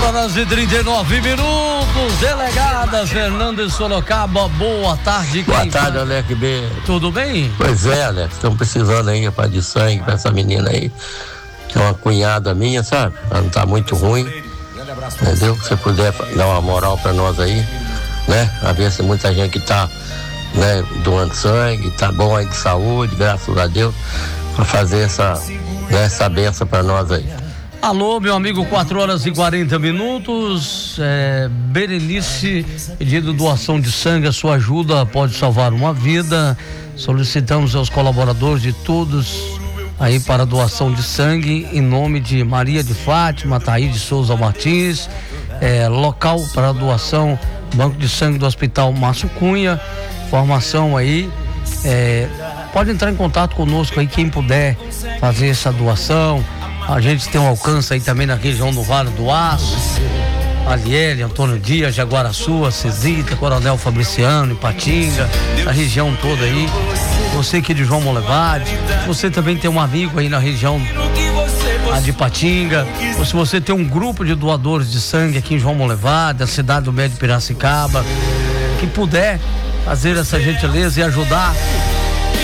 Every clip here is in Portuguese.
horas e 39 minutos. Delegada Fernanda de Sorocaba, boa tarde. Boa tarde, Alex B. Tudo bem? Pois é, Alex, estamos precisando aí, rapaz, de sangue pra essa menina aí, que é uma cunhada minha, sabe? Ela não tá muito ruim, entendeu? Se você puder dar uma moral pra nós aí, né? A ver se muita gente que tá, né, doando sangue, tá bom aí de saúde, graças a Deus, pra fazer essa benção pra nós aí. Alô, meu amigo, 4 horas e 40 minutos. Berenice, pedido doação de sangue, a sua ajuda pode salvar uma vida. Solicitamos aos colaboradores de todos aí para doação de sangue, em nome de Maria de Fátima, Thaís de Souza Martins. Local para doação, Banco de Sangue do Hospital Márcio Cunha. Informação aí. Pode entrar em contato conosco aí, quem puder fazer essa doação. A gente tem um alcance aí também na região do Vale do Aço, Aliele, Antônio Dias, Jaguaraçu, Cesita, Coronel Fabriciano, Ipatinga, a região toda aí. Você que é de João Molevade, você também tem um amigo aí na região de Ipatinga, ou se você tem um grupo de doadores de sangue aqui em João Molevade, a cidade do Médio Piracicaba, que puder fazer essa gentileza e ajudar.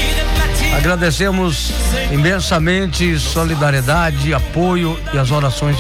Agradecemos imensamente solidariedade, apoio e as orações